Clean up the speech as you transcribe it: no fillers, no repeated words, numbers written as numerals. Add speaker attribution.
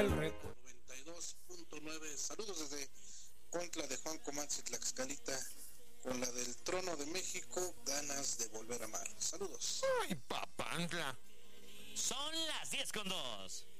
Speaker 1: El récord.
Speaker 2: 92.9. Saludos desde Cuautla de Juan Comanzi, Tlaxcalita, con la del Trono de México, ganas de volver a amar. Saludos.
Speaker 3: Ay, papantla.
Speaker 4: Son las 10:02.